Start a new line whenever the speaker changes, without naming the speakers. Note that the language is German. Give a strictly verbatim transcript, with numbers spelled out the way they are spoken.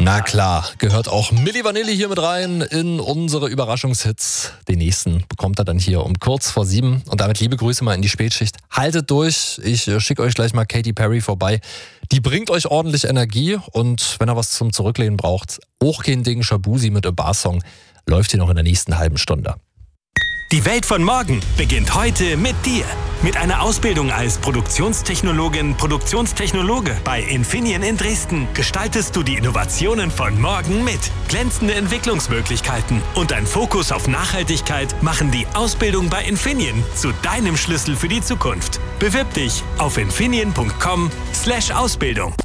Na klar, gehört auch Milli Vanilli hier mit rein in unsere Überraschungshits. Den nächsten bekommt er dann hier um kurz vor sieben. Und damit liebe Grüße mal in die Spätschicht. Haltet durch, ich äh, schicke euch gleich mal Katy Perry vorbei. Die bringt euch ordentlich Energie und wenn ihr was zum Zurücklehnen braucht, auch kein Ding, Shabuzi mit A Bar Song, läuft hier noch in der nächsten halben Stunde.
Die Welt von morgen beginnt heute mit dir. Mit einer Ausbildung als Produktionstechnologin, Produktionstechnologe bei Infineon in Dresden gestaltest du die Innovationen von morgen mit. Glänzende Entwicklungsmöglichkeiten und ein Fokus auf Nachhaltigkeit machen die Ausbildung bei Infineon zu deinem Schlüssel für die Zukunft. Bewirb dich auf infineon punkt com slash Ausbildung.